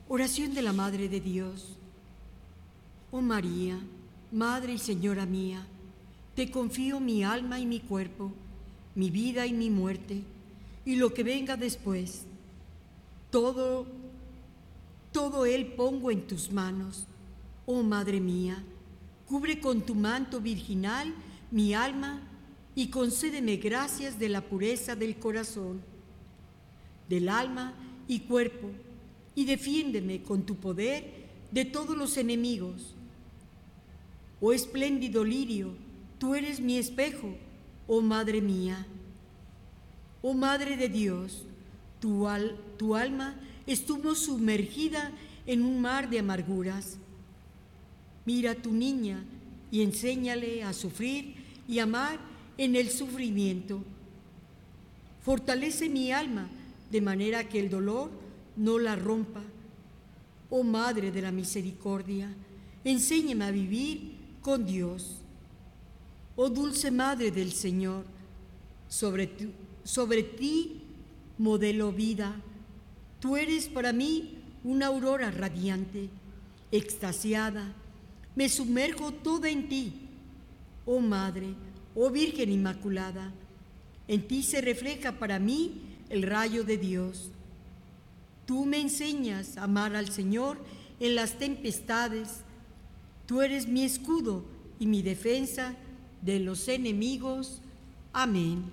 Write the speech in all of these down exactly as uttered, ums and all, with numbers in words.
Oración de la Madre de Dios. Oh María, Madre y Señora mía, te confío mi alma y mi cuerpo, mi vida y mi muerte, y lo que venga después. Todo, todo él pongo en tus manos. Oh Madre mía, cubre con tu manto virginal mi alma y concédeme gracias de la pureza del corazón, del alma y cuerpo, y defiéndeme con tu poder de todos los enemigos. Oh espléndido lirio, tú eres mi espejo, oh Madre mía. Oh Madre de Dios, tu, al, tu alma estuvo sumergida en un mar de amarguras. Mira a tu niña y enséñale a sufrir y amar en el sufrimiento. Fortalece mi alma de manera que el dolor no la rompa. Oh Madre de la Misericordia, enséñame a vivir con Dios. Oh dulce Madre del Señor, sobre, tu, sobre ti modelo vida. Tú eres para mí una aurora radiante, extasiada. Me sumerjo toda en ti. Oh Madre, oh Virgen Inmaculada, en ti se refleja para mí el rayo de Dios. Tú me enseñas a amar al Señor en las tempestades. Tú eres mi escudo y mi defensa de los enemigos. Amén.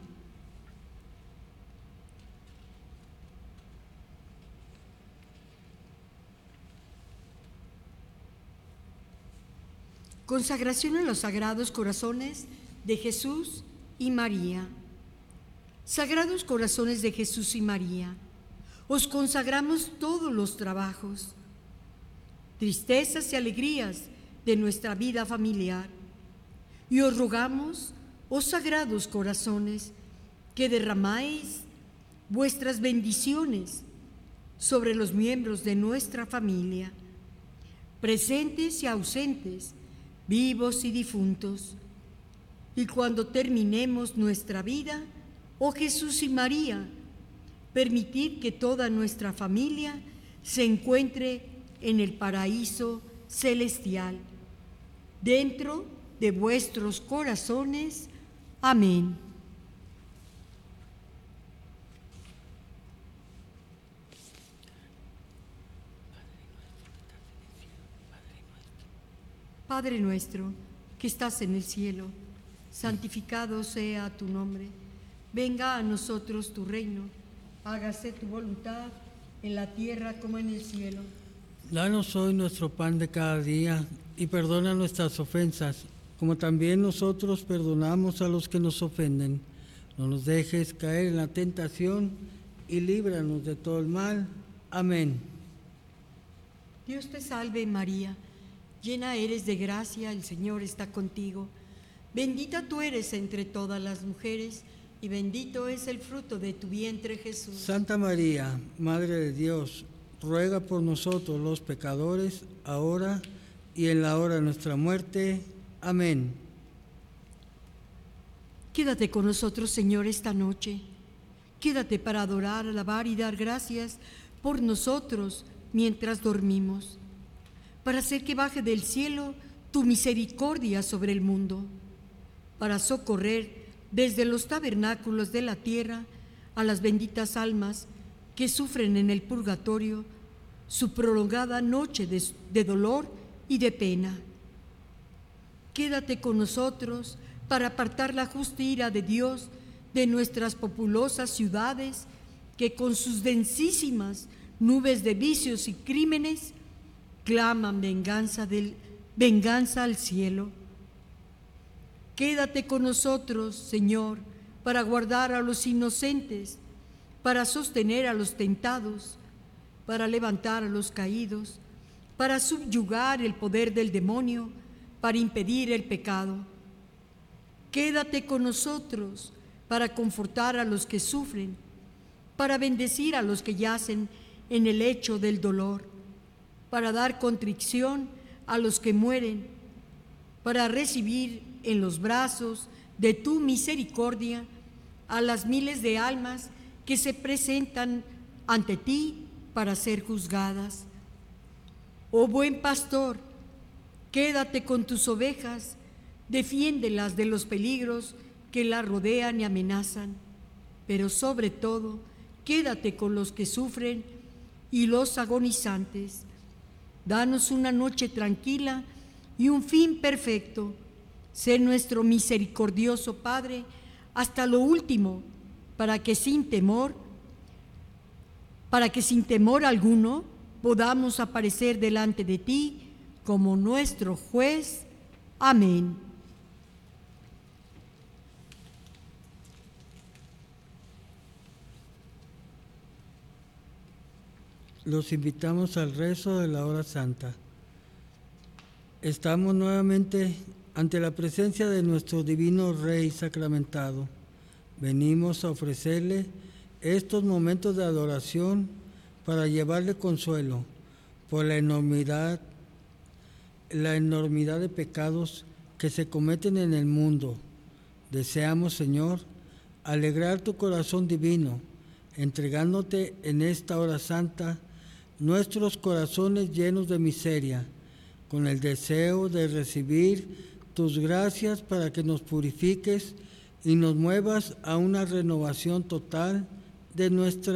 Consagración a los sagrados corazones de Jesús y María. Sagrados corazones de Jesús y María, os consagramos todos los trabajos, tristezas y alegrías de nuestra vida familiar, y os rogamos, oh sagrados corazones, que derramáis vuestras bendiciones sobre los miembros de nuestra familia, presentes y ausentes, vivos y difuntos. Y cuando terminemos nuestra vida, oh Jesús y María, permitid que toda nuestra familia se encuentre en el paraíso celestial, dentro de vuestros corazones. Amén. Padre nuestro, que estás en el cielo, santificado sea tu nombre. Venga a nosotros tu reino. Hágase tu voluntad en la tierra como en el cielo. Danos hoy nuestro pan de cada día y perdona nuestras ofensas, como también nosotros perdonamos a los que nos ofenden. No nos dejes caer en la tentación y líbranos de todo el mal. Amén. Dios te salve María, llena eres de gracia, el Señor está contigo. Bendita tú eres entre todas las mujeres, y bendito es el fruto de tu vientre, Jesús. Santa María, Madre de Dios, ruega por nosotros los pecadores, ahora y en la hora de nuestra muerte. Amén. Quédate con nosotros, Señor, esta noche. Quédate para adorar, alabar y dar gracias por nosotros mientras dormimos, para hacer que baje del cielo tu misericordia sobre el mundo, para socorrer desde los tabernáculos de la tierra a las benditas almas que sufren en el purgatorio su prolongada noche de, de dolor y de pena. Quédate con nosotros para apartar la justa ira de Dios de nuestras populosas ciudades, que con sus densísimas nubes de vicios y crímenes claman venganza, del, venganza al cielo. Quédate con nosotros, Señor, para guardar a los inocentes, para sostener a los tentados, para levantar a los caídos, para subyugar el poder del demonio, para impedir el pecado. Quédate con nosotros para confortar a los que sufren, para bendecir a los que yacen en el lecho del dolor, para dar contrición a los que mueren, para recibir en los brazos de tu misericordia a las miles de almas que se presentan ante ti para ser juzgadas. Oh buen pastor, quédate con tus ovejas, defiéndelas de los peligros que las rodean y amenazan, pero sobre todo, quédate con los que sufren y los agonizantes. Danos una noche tranquila y un fin perfecto. Sé nuestro misericordioso Padre hasta lo último, para que sin temor, para que sin temor alguno podamos aparecer delante de ti como nuestro juez. Amén. Los invitamos al rezo de la hora santa. Estamos nuevamente ante la presencia de nuestro divino Rey sacramentado. Venimos a ofrecerle estos momentos de adoración para llevarle consuelo por la enormidad, la enormidad de pecados que se cometen en el mundo. Deseamos, Señor, alegrar tu corazón divino, entregándote en esta hora santa nuestros corazones llenos de miseria, con el deseo de recibir tus gracias para que nos purifiques y nos muevas a una renovación total de nuestra